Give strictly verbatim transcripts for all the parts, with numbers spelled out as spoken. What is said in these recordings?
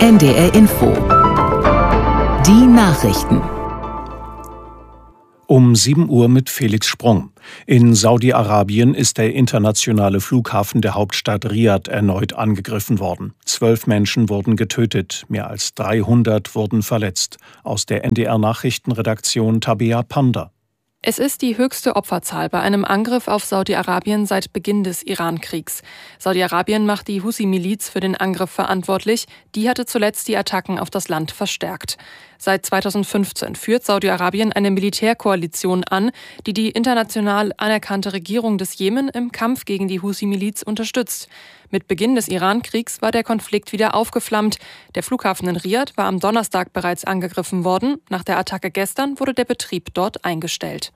N D R Info. Die Nachrichten. Um sieben Uhr mit Felix Sprung. In Saudi-Arabien ist der internationale Flughafen der Hauptstadt Riad erneut angegriffen worden. Zwölf Menschen wurden getötet, mehr als dreihundert wurden verletzt. Aus der N D R-Nachrichtenredaktion Tabea Panda. Es ist die höchste Opferzahl bei einem Angriff auf Saudi-Arabien seit Beginn des Iran-Kriegs. Saudi-Arabien macht die Husi-Miliz für den Angriff verantwortlich. Die hatte zuletzt die Attacken auf das Land verstärkt. Seit zweitausendfünfzehn führt Saudi-Arabien eine Militärkoalition an, die die international anerkannte Regierung des Jemen im Kampf gegen die Husi-Miliz unterstützt. Mit Beginn des Iran-Kriegs war der Konflikt wieder aufgeflammt. Der Flughafen in Riad war am Donnerstag bereits angegriffen worden. Nach der Attacke gestern wurde der Betrieb dort eingestellt.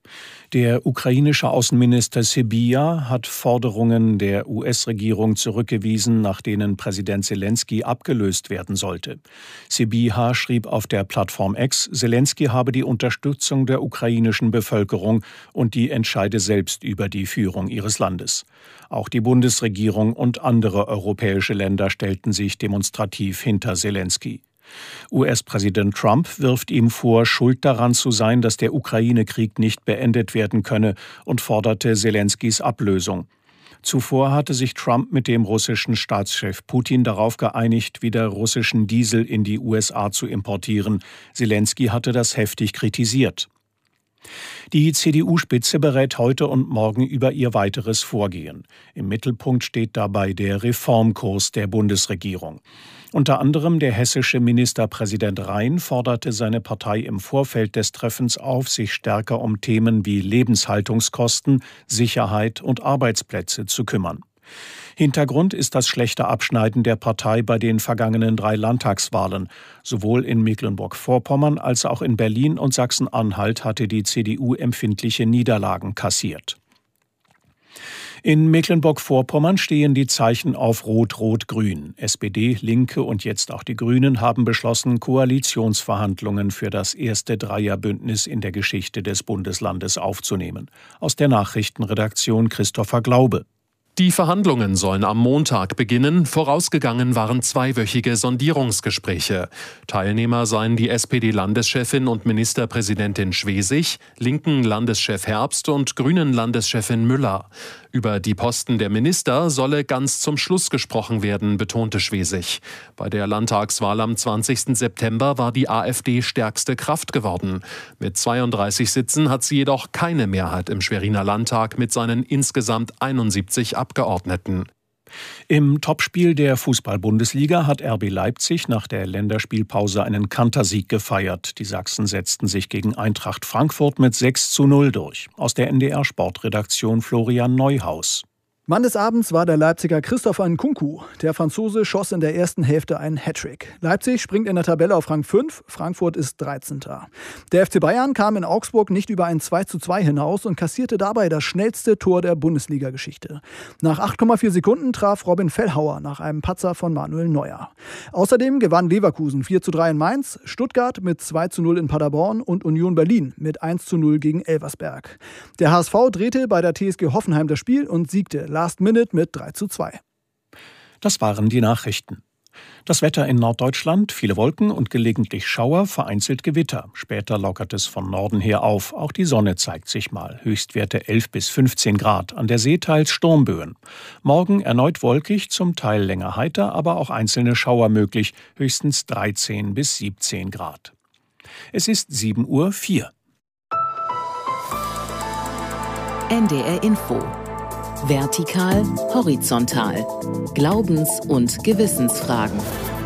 Der ukrainische Außenminister Sybiha hat Forderungen der U S-Regierung zurückgewiesen, nach denen Präsident Selenskyj abgelöst werden sollte. Sybiha schrieb auf der Plattform X, Selenskyj habe die Unterstützung der ukrainischen Bevölkerung und die entscheide selbst über die Führung ihres Landes. Auch die Bundesregierung und andere europäische Länder stellten sich demonstrativ hinter Selenskyj. U S-Präsident Trump wirft ihm vor, schuld daran zu sein, dass der Ukraine-Krieg nicht beendet werden könne und forderte Selenskys Ablösung. Zuvor hatte sich Trump mit dem russischen Staatschef Putin darauf geeinigt, wieder russischen Diesel in die U S A zu importieren. Selenskyj hatte das heftig kritisiert. Die C D U-Spitze berät heute und morgen über ihr weiteres Vorgehen. Im Mittelpunkt steht dabei der Reformkurs der Bundesregierung. Unter anderem der hessische Ministerpräsident Rhein forderte seine Partei im Vorfeld des Treffens auf, sich stärker um Themen wie Lebenshaltungskosten, Sicherheit und Arbeitsplätze zu kümmern. Hintergrund ist das schlechte Abschneiden der Partei bei den vergangenen drei Landtagswahlen. Sowohl in Mecklenburg-Vorpommern als auch in Berlin und Sachsen-Anhalt hatte die C D U empfindliche Niederlagen kassiert. In Mecklenburg-Vorpommern stehen die Zeichen auf Rot-Rot-Grün. S P D, Linke und jetzt auch die Grünen haben beschlossen, Koalitionsverhandlungen für das erste Dreierbündnis in der Geschichte des Bundeslandes aufzunehmen. Aus der Nachrichtenredaktion Christopher Glaube. Die Verhandlungen sollen am Montag beginnen. Vorausgegangen waren zweiwöchige Sondierungsgespräche. Teilnehmer seien die S P D-Landeschefin und Ministerpräsidentin Schwesig, linken Landeschef Herbst und grünen Landeschefin Müller. Über die Posten der Minister solle ganz zum Schluss gesprochen werden, betonte Schwesig. Bei der Landtagswahl am zwanzigsten September war die AfD stärkste Kraft geworden. Mit zweiunddreißig Sitzen hat sie jedoch keine Mehrheit im Schweriner Landtag mit seinen insgesamt einundsiebzig Abgeordneten. Im Topspiel der Fußball-Bundesliga hat R B Leipzig nach der Länderspielpause einen Kantersieg gefeiert. Die Sachsen setzten sich gegen Eintracht Frankfurt mit sechs zu null durch. Aus der N D R-Sportredaktion Florian Neuhaus. Mann des Abends war der Leipziger Christopher Nkunku. Der Franzose schoss in der ersten Hälfte einen Hattrick. Leipzig springt in der Tabelle auf Rang fünf, Frankfurt ist dreizehnter Der F C Bayern kam in Augsburg nicht über ein zwei zu zwei hinaus und kassierte dabei das schnellste Tor der Bundesliga-Geschichte. Nach acht Komma vier Sekunden traf Robin Fellhauer nach einem Patzer von Manuel Neuer. Außerdem gewann Leverkusen vier zu drei in Mainz, Stuttgart mit zwei zu null in Paderborn und Union Berlin mit eins zu null gegen Elversberg. Der H S V drehte bei der T S G Hoffenheim das Spiel und siegte Last Minute mit drei zu zwei. Das waren die Nachrichten. Das Wetter in Norddeutschland, viele Wolken und gelegentlich Schauer, vereinzelt Gewitter. Später lockert es von Norden her auf. Auch die Sonne zeigt sich mal. Höchstwerte elf bis fünfzehn Grad. An der See teils Sturmböen. Morgen erneut wolkig, zum Teil länger heiter, aber auch einzelne Schauer möglich. Höchstens dreizehn bis siebzehn Grad. Es ist sieben Uhr vier. N D R Info. Vertikal, horizontal. Glaubens- und Gewissensfragen.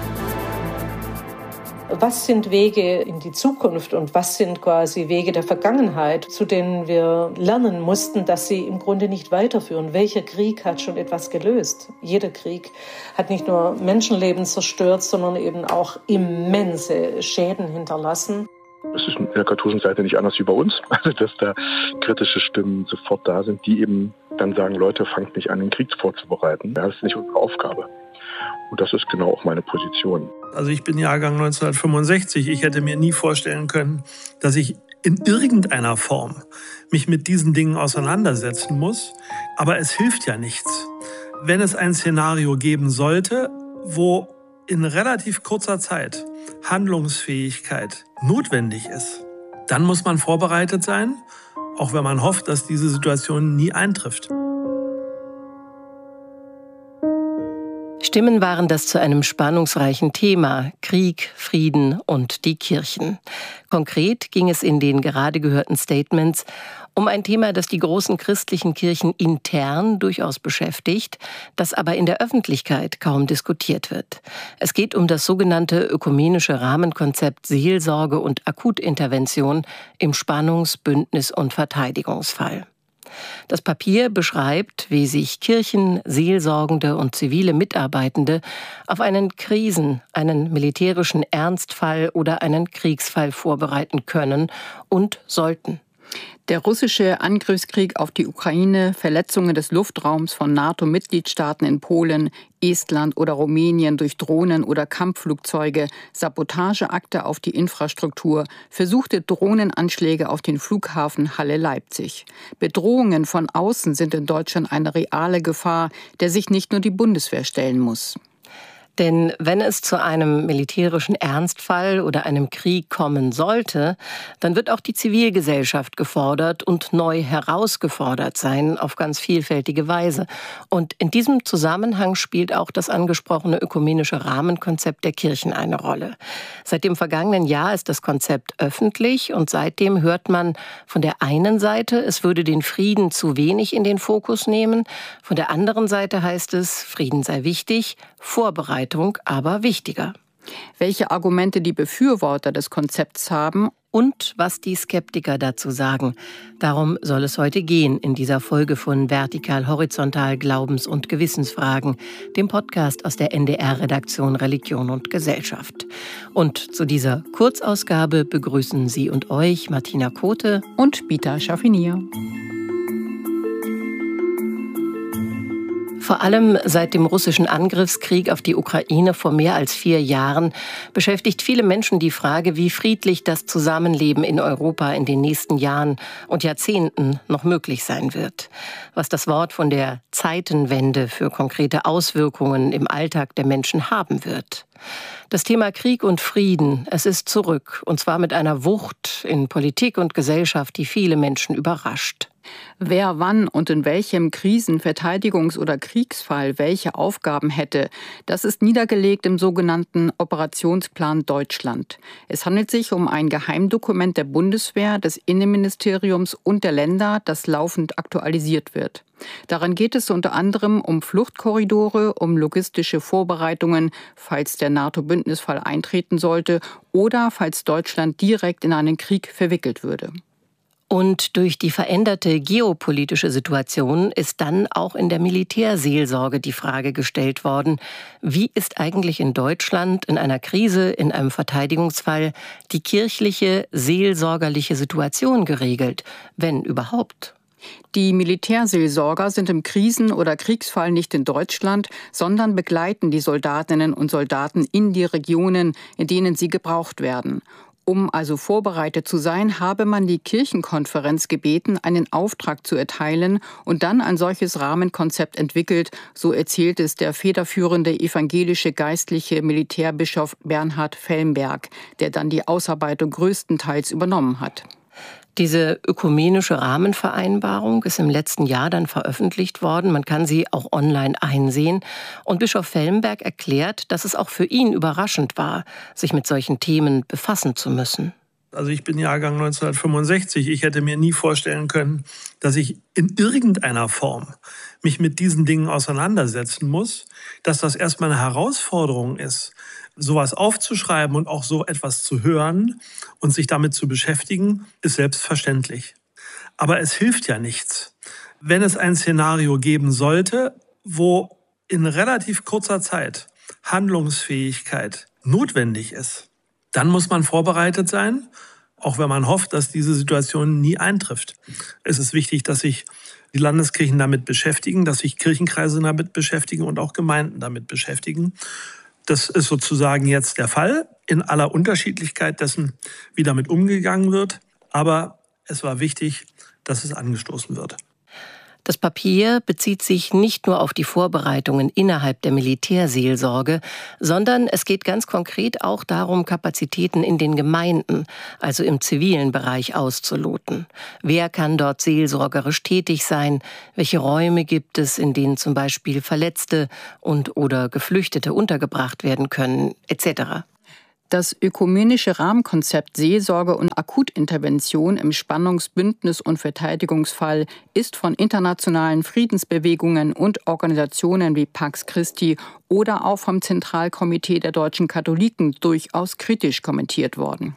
Was sind Wege in die Zukunft und was sind quasi Wege der Vergangenheit, zu denen wir lernen mussten, dass sie im Grunde nicht weiterführen? Welcher Krieg hat schon etwas gelöst? Jeder Krieg hat nicht nur Menschenleben zerstört, sondern eben auch immense Schäden hinterlassen. Es ist in der katholischen Seite nicht anders wie bei uns, also dass da kritische Stimmen sofort da sind, die eben dann sagen, Leute, fangt nicht an, den Krieg vorzubereiten. Das ist nicht unsere Aufgabe. Und das ist genau auch meine Position. Also ich bin Jahrgang neunzehnhundertfünfundsechzig. Ich hätte mir nie vorstellen können, dass ich in irgendeiner Form mich mit diesen Dingen auseinandersetzen muss. Aber es hilft ja nichts. Wenn es ein Szenario geben sollte, wo in relativ kurzer Zeit Handlungsfähigkeit notwendig ist, dann muss man vorbereitet sein, auch wenn man hofft, dass diese Situation nie eintrifft. Stimmen waren das zu einem spannungsreichen Thema: Krieg, Frieden und die Kirchen. Konkret ging es in den gerade gehörten Statements um ein Thema, das die großen christlichen Kirchen intern durchaus beschäftigt, das aber in der Öffentlichkeit kaum diskutiert wird. Es geht um das sogenannte ökumenische Rahmenkonzept Seelsorge und Akutintervention im Spannungs-, Bündnis- und Verteidigungsfall. Das Papier beschreibt, wie sich Kirchen, Seelsorgende und zivile Mitarbeitende auf einen Krisen-, einen militärischen Ernstfall oder einen Kriegsfall vorbereiten können und sollten. Der russische Angriffskrieg auf die Ukraine, Verletzungen des Luftraums von NATO-Mitgliedstaaten in Polen, Estland oder Rumänien durch Drohnen oder Kampfflugzeuge, Sabotageakte auf die Infrastruktur, versuchte Drohnenanschläge auf den Flughafen Halle-Leipzig. Bedrohungen von außen sind in Deutschland eine reale Gefahr, der sich nicht nur die Bundeswehr stellen muss. Denn wenn es zu einem militärischen Ernstfall oder einem Krieg kommen sollte, dann wird auch die Zivilgesellschaft gefordert und neu herausgefordert sein auf ganz vielfältige Weise. Und in diesem Zusammenhang spielt auch das angesprochene ökumenische Rahmenkonzept der Kirchen eine Rolle. Seit dem vergangenen Jahr ist das Konzept öffentlich und seitdem hört man von der einen Seite, es würde den Frieden zu wenig in den Fokus nehmen. Von der anderen Seite heißt es, Frieden sei wichtig, Vorbereitung aber wichtiger. Welche Argumente die Befürworter des Konzepts haben und was die Skeptiker dazu sagen. Darum soll es heute gehen in dieser Folge von Vertikal Horizontal Glaubens- und Gewissensfragen, dem Podcast aus der N D R-Redaktion Religion und Gesellschaft. Und zu dieser Kurzausgabe begrüßen Sie und euch Martina Kote und Bita Schaffinier. Vor allem seit dem russischen Angriffskrieg auf die Ukraine vor mehr als vier Jahren beschäftigt viele Menschen die Frage, wie friedlich das Zusammenleben in Europa in den nächsten Jahren und Jahrzehnten noch möglich sein wird. Was das Wort von der Zeitenwende für konkrete Auswirkungen im Alltag der Menschen haben wird. Das Thema Krieg und Frieden, es ist zurück, und zwar mit einer Wucht in Politik und Gesellschaft, die viele Menschen überrascht. Wer wann und in welchem Krisen-, Verteidigungs- oder Kriegsfall welche Aufgaben hätte, das ist niedergelegt im sogenannten Operationsplan Deutschland. Es handelt sich um ein Geheimdokument der Bundeswehr, des Innenministeriums und der Länder, das laufend aktualisiert wird. Daran geht es unter anderem um Fluchtkorridore, um logistische Vorbereitungen, falls der NATO-Bündnisfall eintreten sollte oder falls Deutschland direkt in einen Krieg verwickelt würde. Und durch die veränderte geopolitische Situation ist dann auch in der Militärseelsorge die Frage gestellt worden, wie ist eigentlich in Deutschland in einer Krise, in einem Verteidigungsfall die kirchliche, seelsorgerliche Situation geregelt, wenn überhaupt? Die Militärseelsorger sind im Krisen- oder Kriegsfall nicht in Deutschland, sondern begleiten die Soldatinnen und Soldaten in die Regionen, in denen sie gebraucht werden. Um also vorbereitet zu sein, habe man die Kirchenkonferenz gebeten, einen Auftrag zu erteilen und dann ein solches Rahmenkonzept entwickelt, so erzählt es der federführende evangelische geistliche Militärbischof Bernhard Felmberg, der dann die Ausarbeitung größtenteils übernommen hat. Diese ökumenische Rahmenvereinbarung ist im letzten Jahr dann veröffentlicht worden. Man kann sie auch online einsehen. Und Bischof Felmberg erklärt, dass es auch für ihn überraschend war, sich mit solchen Themen befassen zu müssen. Also ich bin Jahrgang neunzehnhundertfünfundsechzig. Ich hätte mir nie vorstellen können, dass ich in irgendeiner Form mich mit diesen Dingen auseinandersetzen muss, dass das erstmal eine Herausforderung ist, sowas aufzuschreiben und auch so etwas zu hören und sich damit zu beschäftigen, ist selbstverständlich. Aber es hilft ja nichts. Wenn es ein Szenario geben sollte, wo in relativ kurzer Zeit Handlungsfähigkeit notwendig ist, dann muss man vorbereitet sein, auch wenn man hofft, dass diese Situation nie eintrifft. Es ist wichtig, dass sich die Landeskirchen damit beschäftigen, dass sich Kirchenkreise damit beschäftigen und auch Gemeinden damit beschäftigen. Das ist sozusagen jetzt der Fall, in aller Unterschiedlichkeit dessen, wie damit umgegangen wird. Aber es war wichtig, dass es angestoßen wird. Das Papier bezieht sich nicht nur auf die Vorbereitungen innerhalb der Militärseelsorge, sondern es geht ganz konkret auch darum, Kapazitäten in den Gemeinden, also im zivilen Bereich, auszuloten. Wer kann dort seelsorgerisch tätig sein? Welche Räume gibt es, in denen zum Beispiel Verletzte und oder Geflüchtete untergebracht werden können, et cetera. Das ökumenische Rahmenkonzept Seelsorge und Akutintervention im Spannungs-, Bündnis- und Verteidigungsfall ist von internationalen Friedensbewegungen und Organisationen wie Pax Christi oder auch vom Zentralkomitee der deutschen Katholiken durchaus kritisch kommentiert worden.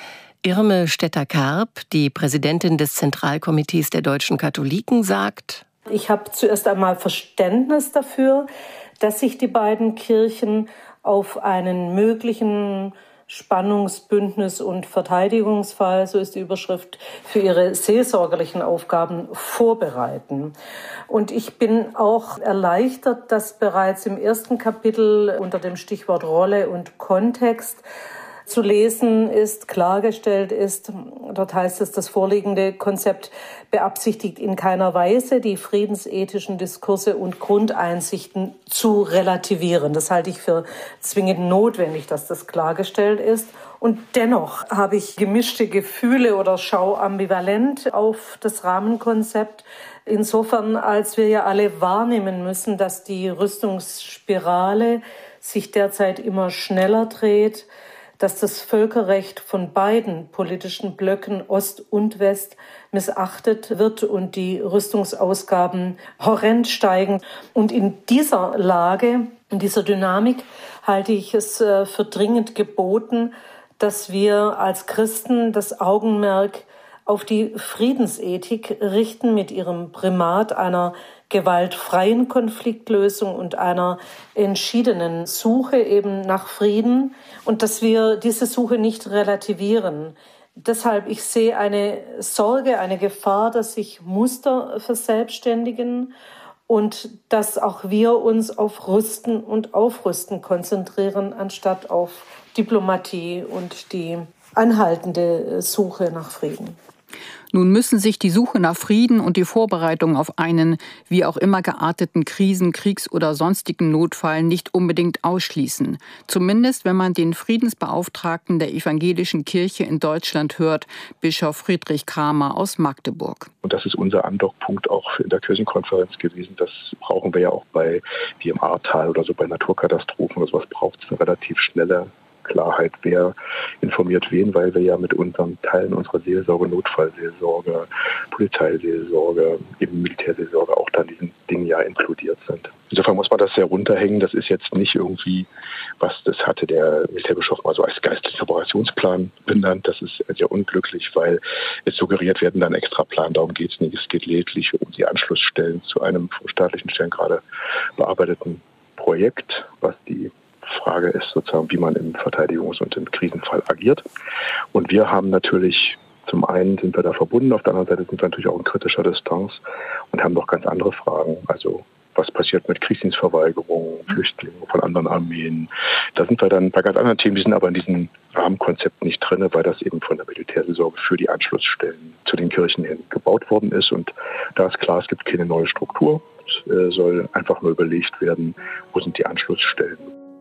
Irme Stetter-Karp, die Präsidentin des Zentralkomitees der deutschen Katholiken, sagt: Ich habe zuerst einmal Verständnis dafür, dass sich die beiden Kirchen auf einen möglichen Spannungs-, Bündnis- und Verteidigungsfall, so ist die Überschrift, für ihre seelsorgerlichen Aufgaben vorbereiten. Und ich bin auch erleichtert, dass bereits im ersten Kapitel unter dem Stichwort Rolle und Kontext zu lesen ist, klargestellt ist. Dort heißt es, das vorliegende Konzept beabsichtigt in keiner Weise, die friedensethischen Diskurse und Grundeinsichten zu relativieren. Das halte ich für zwingend notwendig, dass das klargestellt ist. Und dennoch habe ich gemischte Gefühle oder schaue ambivalent auf das Rahmenkonzept. Insofern, als wir ja alle wahrnehmen müssen, dass die Rüstungsspirale sich derzeit immer schneller dreht, dass das Völkerrecht von beiden politischen Blöcken Ost und West missachtet wird und die Rüstungsausgaben horrend steigen. Und in dieser Lage, in dieser Dynamik halte ich es für dringend geboten, dass wir als Christen das Augenmerk auf die Friedensethik richten mit ihrem Primat einer gewaltfreien Konfliktlösung und einer entschiedenen Suche eben nach Frieden und dass wir diese Suche nicht relativieren. Deshalb, ich sehe eine Sorge, eine Gefahr, dass sich Muster verselbstständigen und dass auch wir uns auf Rüsten und Aufrüsten konzentrieren, anstatt auf Diplomatie und die anhaltende Suche nach Frieden. Nun müssen sich die Suche nach Frieden und die Vorbereitung auf einen wie auch immer gearteten Krisen-, Kriegs- oder sonstigen Notfall nicht unbedingt ausschließen. Zumindest, wenn man den Friedensbeauftragten der evangelischen Kirche in Deutschland hört, Bischof Friedrich Kramer aus Magdeburg. Und das ist unser Andockpunkt auch in der Kirchenkonferenz gewesen. Das brauchen wir ja auch bei, wie im Ahrtal oder so, bei Naturkatastrophen oder sowas braucht es eine relativ schnelle Klarheit, wer informiert wen, weil wir ja mit unseren Teilen unserer Seelsorge, Notfallseelsorge, Polizeiseelsorge, eben Militärseelsorge auch da in diesen Dingen ja inkludiert sind. Insofern muss man das sehr runterhängen. Das ist jetzt nicht irgendwie, was das hatte der Militärbischof mal so als geistlichen Operationsplan benannt. Das ist sehr unglücklich, weil es suggeriert werden dann extra Plan. Darum geht es nicht. Es geht lediglich um die Anschlussstellen zu einem von staatlichen Stellen gerade bearbeiteten Projekt, was die Frage ist sozusagen, wie man im Verteidigungs- und im Krisenfall agiert. Und wir haben natürlich, zum einen sind wir da verbunden, auf der anderen Seite sind wir natürlich auch in kritischer Distanz und haben noch ganz andere Fragen. Also was passiert mit Kriegsdienstverweigerungen, Flüchtlingen von anderen Armeen? Da sind wir dann bei ganz anderen Themen, die sind aber in diesem Rahmenkonzept nicht drin, weil das eben von der Militärseelsorge für die Anschlussstellen zu den Kirchen hin gebaut worden ist. Und da ist klar, es gibt keine neue Struktur. Es soll einfach nur überlegt werden, wo sind die Anschlussstellen.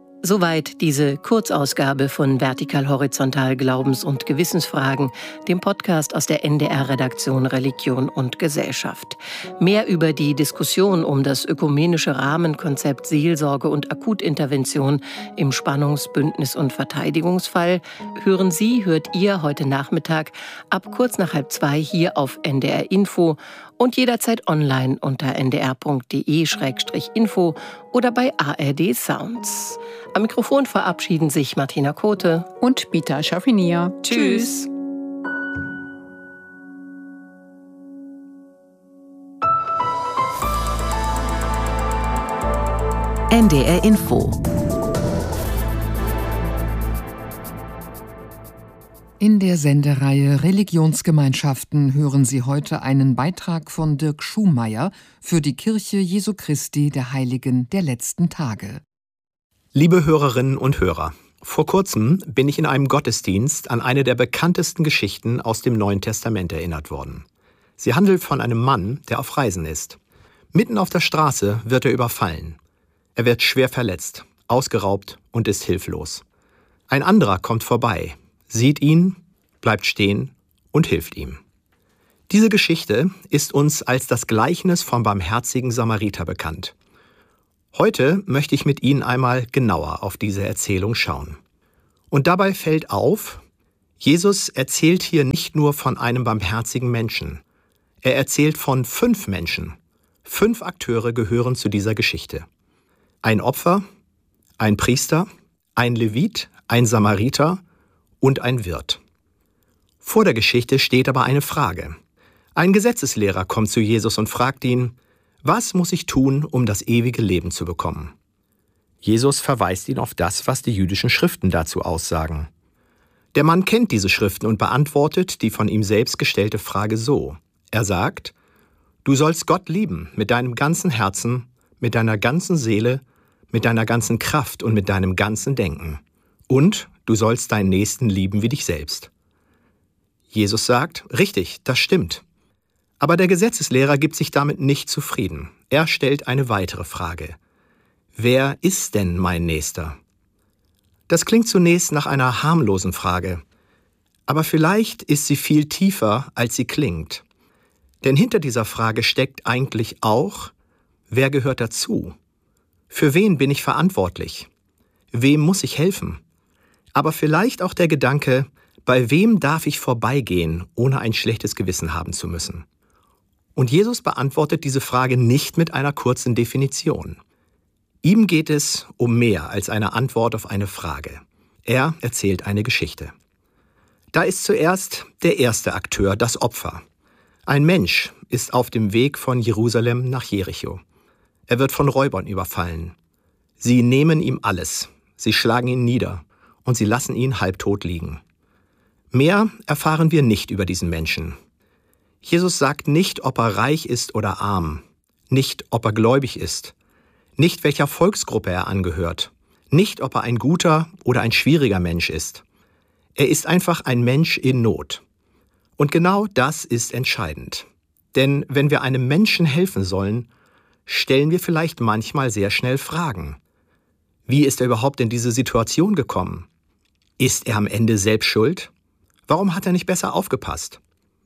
Soweit diese Kurzausgabe von Vertikal-Horizontal Glaubens- und Gewissensfragen, dem Podcast aus der N D R-Redaktion Religion und Gesellschaft. Mehr über die Diskussion um das ökumenische Rahmenkonzept Seelsorge und Akutintervention im Spannungs-, Bündnis- und Verteidigungsfall hören Sie, hört ihr heute Nachmittag ab kurz nach halb zwei hier auf N D R Info und jederzeit online unter n d r punkt d e slash info oder bei A R D Sounds. Am Mikrofon verabschieden sich Martina Kote und Bita Schaffinier. Tschüss. N D R Info. In der Sendereihe Religionsgemeinschaften hören Sie heute einen Beitrag von Dirk Schumayer für die Kirche Jesu Christi der Heiligen der letzten Tage. Liebe Hörerinnen und Hörer, vor kurzem bin ich in einem Gottesdienst an eine der bekanntesten Geschichten aus dem Neuen Testament erinnert worden. Sie handelt von einem Mann, der auf Reisen ist. Mitten auf der Straße wird er überfallen. Er wird schwer verletzt, ausgeraubt und ist hilflos. Ein anderer kommt vorbei, sieht ihn, bleibt stehen und hilft ihm. Diese Geschichte ist uns als das Gleichnis vom barmherzigen Samariter bekannt. Heute möchte ich mit Ihnen einmal genauer auf diese Erzählung schauen. Und dabei fällt auf, Jesus erzählt hier nicht nur von einem barmherzigen Menschen. Er erzählt von fünf Menschen. Fünf Akteure gehören zu dieser Geschichte. Ein Opfer, ein Priester, ein Levit, ein Samariter und ein Wirt. Vor der Geschichte steht aber eine Frage. Ein Gesetzeslehrer kommt zu Jesus und fragt ihn, was muss ich tun, um das ewige Leben zu bekommen? Jesus verweist ihn auf das, was die jüdischen Schriften dazu aussagen. Der Mann kennt diese Schriften und beantwortet die von ihm selbst gestellte Frage so. Er sagt, du sollst Gott lieben mit deinem ganzen Herzen, mit deiner ganzen Seele, mit deiner ganzen Kraft und mit deinem ganzen Denken. Und du sollst deinen Nächsten lieben wie dich selbst. Jesus sagt, richtig, das stimmt. Aber der Gesetzeslehrer gibt sich damit nicht zufrieden. Er stellt eine weitere Frage. Wer ist denn mein Nächster? Das klingt zunächst nach einer harmlosen Frage. Aber vielleicht ist sie viel tiefer, als sie klingt. Denn hinter dieser Frage steckt eigentlich auch, wer gehört dazu? Für wen bin ich verantwortlich? Wem muss ich helfen? Aber vielleicht auch der Gedanke, bei wem darf ich vorbeigehen, ohne ein schlechtes Gewissen haben zu müssen? Und Jesus beantwortet diese Frage nicht mit einer kurzen Definition. Ihm geht es um mehr als eine Antwort auf eine Frage. Er erzählt eine Geschichte. Da ist zuerst der erste Akteur, das Opfer. Ein Mensch ist auf dem Weg von Jerusalem nach Jericho. Er wird von Räubern überfallen. Sie nehmen ihm alles, sie schlagen ihn nieder und sie lassen ihn halbtot liegen. Mehr erfahren wir nicht über diesen Menschen. Jesus sagt nicht, ob er reich ist oder arm, nicht, ob er gläubig ist, nicht, welcher Volksgruppe er angehört, nicht, ob er ein guter oder ein schwieriger Mensch ist. Er ist einfach ein Mensch in Not. Und genau das ist entscheidend. Denn wenn wir einem Menschen helfen sollen, stellen wir vielleicht manchmal sehr schnell Fragen. Wie ist er überhaupt in diese Situation gekommen? Ist er am Ende selbst schuld? Warum hat er nicht besser aufgepasst?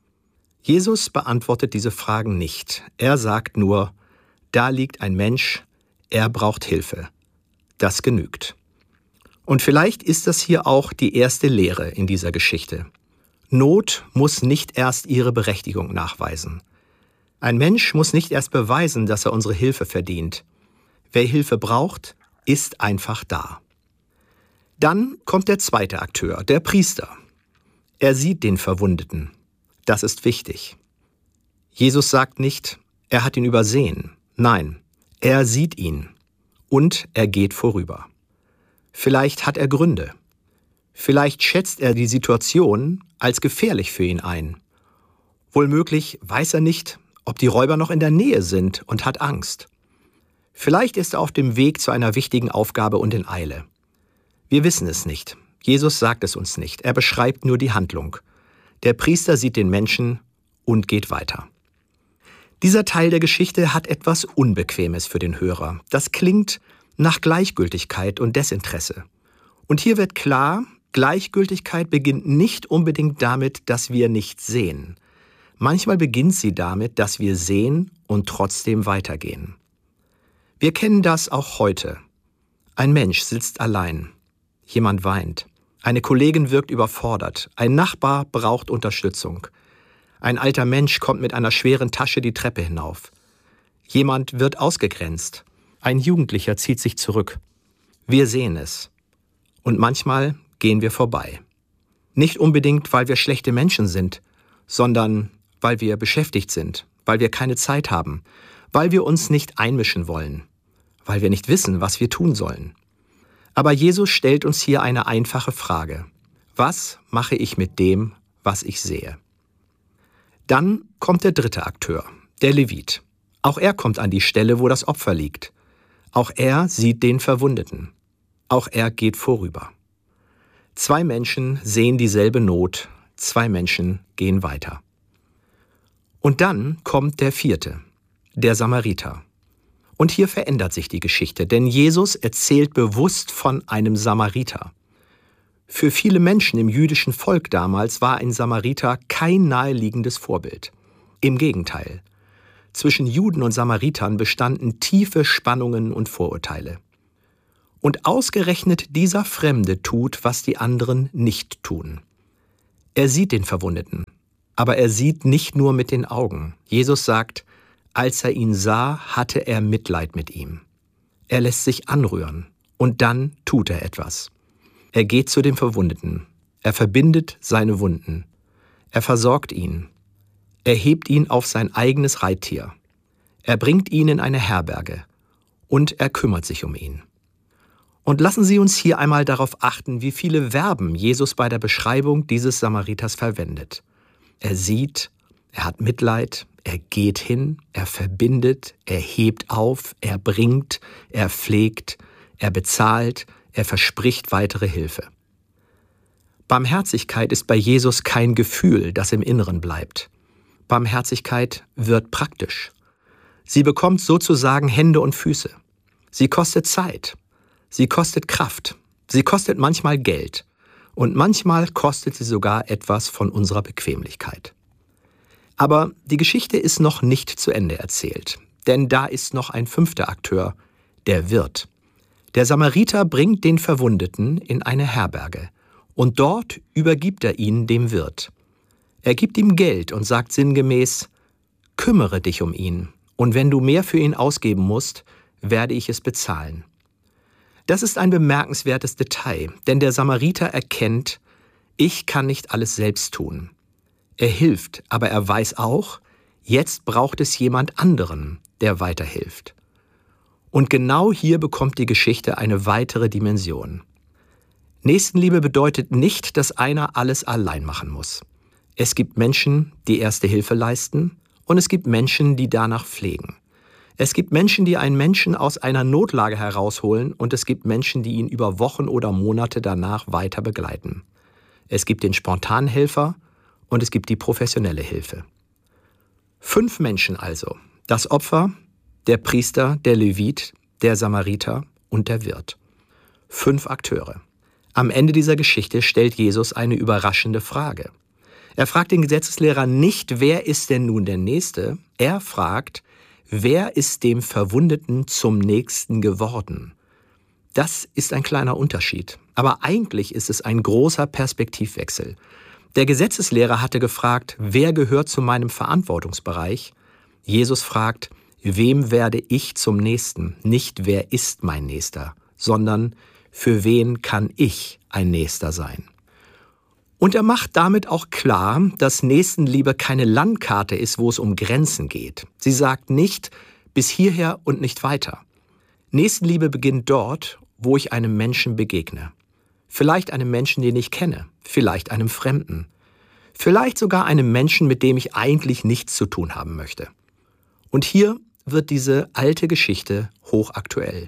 Jesus beantwortet diese Fragen nicht. Er sagt nur, da liegt ein Mensch, er braucht Hilfe. Das genügt. Und vielleicht ist das hier auch die erste Lehre in dieser Geschichte. Not muss nicht erst ihre Berechtigung nachweisen. Ein Mensch muss nicht erst beweisen, dass er unsere Hilfe verdient. Wer Hilfe braucht, ist einfach da. Dann kommt der zweite Akteur, der Priester. Er sieht den Verwundeten. Das ist wichtig. Jesus sagt nicht, er hat ihn übersehen. Nein, er sieht ihn und er geht vorüber. Vielleicht hat er Gründe. Vielleicht schätzt er die Situation als gefährlich für ihn ein. Wohlmöglich weiß er nicht, ob die Räuber noch in der Nähe sind und hat Angst. Vielleicht ist er auf dem Weg zu einer wichtigen Aufgabe und in Eile. Wir wissen es nicht. Jesus sagt es uns nicht. Er beschreibt nur die Handlung. Der Priester sieht den Menschen und geht weiter. Dieser Teil der Geschichte hat etwas Unbequemes für den Hörer. Das klingt nach Gleichgültigkeit und Desinteresse. Und hier wird klar, Gleichgültigkeit beginnt nicht unbedingt damit, dass wir nichts sehen. Manchmal beginnt sie damit, dass wir sehen und trotzdem weitergehen. Wir kennen das auch heute. Ein Mensch sitzt allein. Jemand weint. Eine Kollegin wirkt überfordert. Ein Nachbar braucht Unterstützung. Ein alter Mensch kommt mit einer schweren Tasche die Treppe hinauf. Jemand wird ausgegrenzt. Ein Jugendlicher zieht sich zurück. Wir sehen es. Und manchmal gehen wir vorbei. Nicht unbedingt, weil wir schlechte Menschen sind, sondern weil wir beschäftigt sind, weil wir keine Zeit haben, weil wir uns nicht einmischen wollen, weil wir nicht wissen, was wir tun sollen. Aber Jesus stellt uns hier eine einfache Frage. Was mache ich mit dem, was ich sehe? Dann kommt der dritte Akteur, der Levit. Auch er kommt an die Stelle, wo das Opfer liegt. Auch er sieht den Verwundeten. Auch er geht vorüber. Zwei Menschen sehen dieselbe Not, zwei Menschen gehen weiter. Und dann kommt der vierte. der Samariter. Und hier verändert sich die Geschichte, denn Jesus erzählt bewusst von einem Samariter. Für viele Menschen im jüdischen Volk damals war ein Samariter kein naheliegendes Vorbild. Im Gegenteil. Zwischen Juden und Samaritern bestanden tiefe Spannungen und Vorurteile. Und ausgerechnet dieser Fremde tut, was die anderen nicht tun. Er sieht den Verwundeten, aber er sieht nicht nur mit den Augen. Jesus sagt, als er ihn sah, hatte er Mitleid mit ihm. Er lässt sich anrühren und dann tut er etwas. Er geht zu dem Verwundeten. Er verbindet seine Wunden. Er versorgt ihn. Er hebt ihn auf sein eigenes Reittier. Er bringt ihn in eine Herberge und er kümmert sich um ihn. Und lassen Sie uns hier einmal darauf achten, wie viele Verben Jesus bei der Beschreibung dieses Samariters verwendet. Er sieht, er hat Mitleid, er geht hin, er verbindet, er hebt auf, er bringt, er pflegt, er bezahlt, er verspricht weitere Hilfe. Barmherzigkeit ist bei Jesus kein Gefühl, das im Inneren bleibt. Barmherzigkeit wird praktisch. Sie bekommt sozusagen Hände und Füße. Sie kostet Zeit. Sie kostet Kraft. Sie kostet manchmal Geld. Und manchmal kostet sie sogar etwas von unserer Bequemlichkeit. Aber die Geschichte ist noch nicht zu Ende erzählt, denn da ist noch ein fünfter Akteur, der Wirt. Der Samariter bringt den Verwundeten in eine Herberge und dort übergibt er ihn dem Wirt. Er gibt ihm Geld und sagt sinngemäß, kümmere dich um ihn und wenn du mehr für ihn ausgeben musst, werde ich es bezahlen. Das ist ein bemerkenswertes Detail, denn der Samariter erkennt, ich kann nicht alles selbst tun. Er hilft, aber er weiß auch, jetzt braucht es jemand anderen, der weiterhilft. Und genau hier bekommt die Geschichte eine weitere Dimension. Nächstenliebe bedeutet nicht, dass einer alles allein machen muss. Es gibt Menschen, die erste Hilfe leisten, und es gibt Menschen, die danach pflegen. Es gibt Menschen, die einen Menschen aus einer Notlage herausholen, und es gibt Menschen, die ihn über Wochen oder Monate danach weiter begleiten. Es gibt den spontanen Helfer, und es gibt die professionelle Hilfe. Fünf Menschen also. Das Opfer, der Priester, der Levit, der Samariter und der Wirt. Fünf Akteure. Am Ende dieser Geschichte stellt Jesus eine überraschende Frage. Er fragt den Gesetzeslehrer nicht, wer ist denn nun der Nächste? Er fragt, wer ist dem Verwundeten zum Nächsten geworden? Das ist ein kleiner Unterschied. Aber eigentlich ist es ein großer Perspektivwechsel. Der Gesetzeslehrer hatte gefragt, wer gehört zu meinem Verantwortungsbereich? Jesus fragt, wem werde ich zum Nächsten? Nicht, wer ist mein Nächster, sondern für wen kann ich ein Nächster sein? Und er macht damit auch klar, dass Nächstenliebe keine Landkarte ist, wo es um Grenzen geht. Sie sagt nicht, bis hierher und nicht weiter. Nächstenliebe beginnt dort, wo ich einem Menschen begegne. Vielleicht einem Menschen, den ich kenne, vielleicht einem Fremden. Vielleicht sogar einem Menschen, mit dem ich eigentlich nichts zu tun haben möchte. Und hier wird diese alte Geschichte hochaktuell.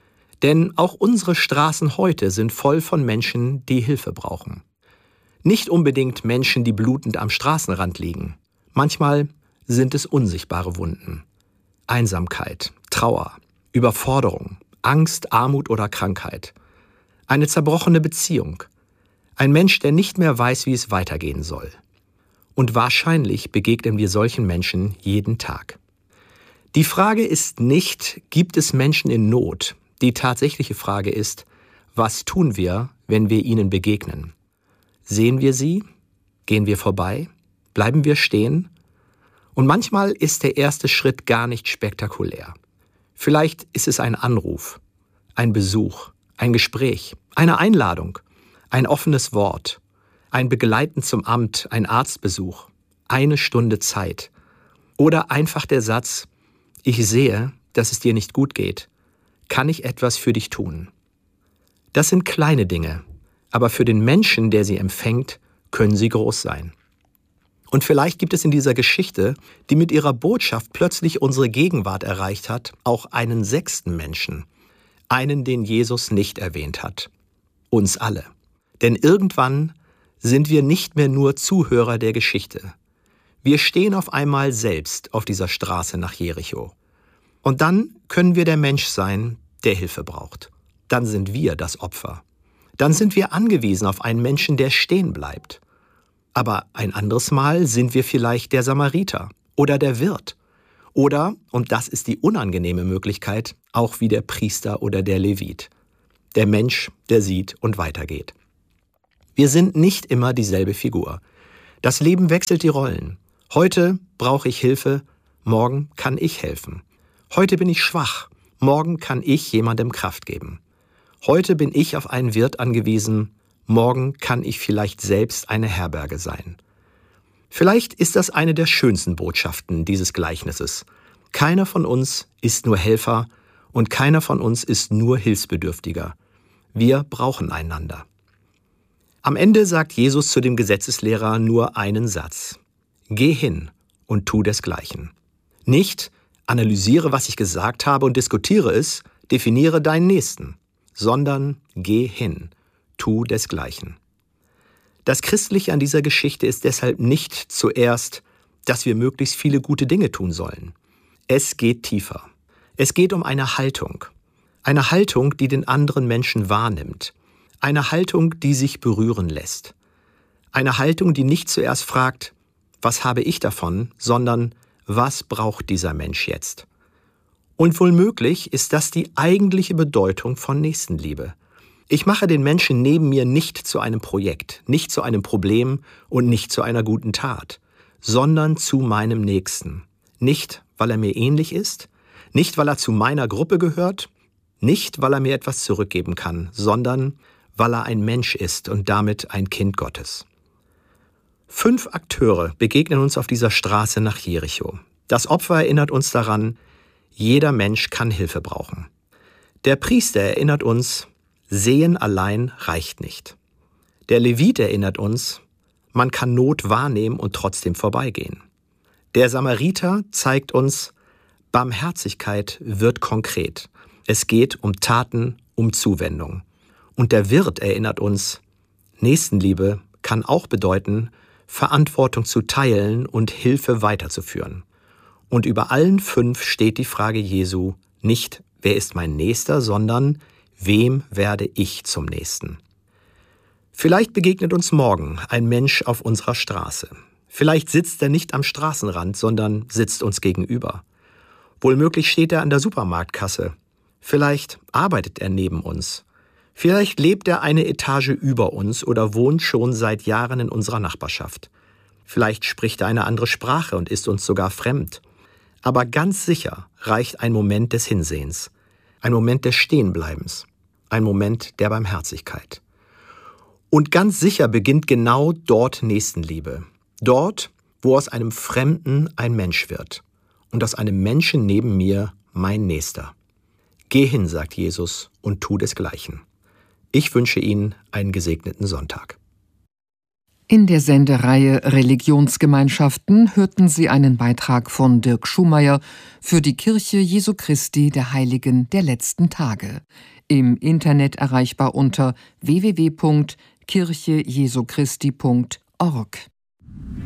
Denn auch unsere Straßen heute sind voll von Menschen, die Hilfe brauchen. Nicht unbedingt Menschen, die blutend am Straßenrand liegen. Manchmal sind es unsichtbare Wunden. Einsamkeit, Trauer, Überforderung, Angst, Armut oder Krankheit. Eine zerbrochene Beziehung. Ein Mensch, der nicht mehr weiß, wie es weitergehen soll. Und wahrscheinlich begegnen wir solchen Menschen jeden Tag. Die Frage ist nicht, gibt es Menschen in Not? Die tatsächliche Frage ist, was tun wir, wenn wir ihnen begegnen? Sehen wir sie? Gehen wir vorbei? Bleiben wir stehen? Und manchmal ist der erste Schritt gar nicht spektakulär. Vielleicht ist es ein Anruf, ein Besuch, ein Gespräch, eine Einladung, ein offenes Wort, ein Begleiten zum Amt, ein Arztbesuch, eine Stunde Zeit oder einfach der Satz, ich sehe, dass es dir nicht gut geht. Kann ich etwas für dich tun? Das sind kleine Dinge, aber für den Menschen, der sie empfängt, können sie groß sein. Und vielleicht gibt es in dieser Geschichte, die mit ihrer Botschaft plötzlich unsere Gegenwart erreicht hat, auch einen sechsten Menschen. Einen, den Jesus nicht erwähnt hat. Uns alle. Denn irgendwann sind wir nicht mehr nur Zuhörer der Geschichte. Wir stehen auf einmal selbst auf dieser Straße nach Jericho. Und dann können wir der Mensch sein, der Hilfe braucht. Dann sind wir das Opfer. Dann sind wir angewiesen auf einen Menschen, der stehen bleibt. Aber ein anderes Mal sind wir vielleicht der Samariter oder der Wirt. Oder, und das ist die unangenehme Möglichkeit, auch wie der Priester oder der Levit. Der Mensch, der sieht und weitergeht. Wir sind nicht immer dieselbe Figur. Das Leben wechselt die Rollen. Heute brauche ich Hilfe, morgen kann ich helfen. Heute bin ich schwach, morgen kann ich jemandem Kraft geben. Heute bin ich auf einen Wirt angewiesen, morgen kann ich vielleicht selbst eine Herberge sein. Vielleicht ist das eine der schönsten Botschaften dieses Gleichnisses. Keiner von uns ist nur Helfer und keiner von uns ist nur Hilfsbedürftiger. Wir brauchen einander. Am Ende sagt Jesus zu dem Gesetzeslehrer nur einen Satz. Geh hin und tu desgleichen. Nicht analysiere, was ich gesagt habe und diskutiere es, definiere deinen Nächsten, sondern geh hin, tu desgleichen. Das Christliche an dieser Geschichte ist deshalb nicht zuerst, dass wir möglichst viele gute Dinge tun sollen. Es geht tiefer. Es geht um eine Haltung. Eine Haltung, die den anderen Menschen wahrnimmt. Eine Haltung, die sich berühren lässt. Eine Haltung, die nicht zuerst fragt, was habe ich davon, sondern was braucht dieser Mensch jetzt? Und womöglich ist das die eigentliche Bedeutung von Nächstenliebe. Ich mache den Menschen neben mir nicht zu einem Projekt, nicht zu einem Problem und nicht zu einer guten Tat, sondern zu meinem Nächsten. Nicht, weil er mir ähnlich ist, nicht, weil er zu meiner Gruppe gehört, nicht, weil er mir etwas zurückgeben kann, sondern weil er ein Mensch ist und damit ein Kind Gottes. Fünf Akteure begegnen uns auf dieser Straße nach Jericho. Das Opfer erinnert uns daran, jeder Mensch kann Hilfe brauchen. Der Priester erinnert uns, Sehen allein reicht nicht. Der Levit erinnert uns, man kann Not wahrnehmen und trotzdem vorbeigehen. Der Samariter zeigt uns, Barmherzigkeit wird konkret. Es geht um Taten, um Zuwendung. Und der Wirt erinnert uns, Nächstenliebe kann auch bedeuten, Verantwortung zu teilen und Hilfe weiterzuführen. Und über allen fünf steht die Frage Jesu nicht, wer ist mein Nächster, sondern wem werde ich zum Nächsten? Vielleicht begegnet uns morgen ein Mensch auf unserer Straße. Vielleicht sitzt er nicht am Straßenrand, sondern sitzt uns gegenüber. Wohlmöglich steht er an der Supermarktkasse. Vielleicht arbeitet er neben uns. Vielleicht lebt er eine Etage über uns oder wohnt schon seit Jahren in unserer Nachbarschaft. Vielleicht spricht er eine andere Sprache und ist uns sogar fremd. Aber ganz sicher reicht ein Moment des Hinsehens, ein Moment des Stehenbleibens, ein Moment der Barmherzigkeit. Und ganz sicher beginnt genau dort Nächstenliebe. Dort, wo aus einem Fremden ein Mensch wird und aus einem Menschen neben mir mein Nächster. Geh hin, sagt Jesus, und tu desgleichen. Ich wünsche Ihnen einen gesegneten Sonntag. In der Sendereihe Religionsgemeinschaften hörten Sie einen Beitrag von Dirk Schumayer für die Kirche Jesu Christi der Heiligen der letzten Tage. Im Internet erreichbar unter w w w punkt kirche jesu christi punkt org.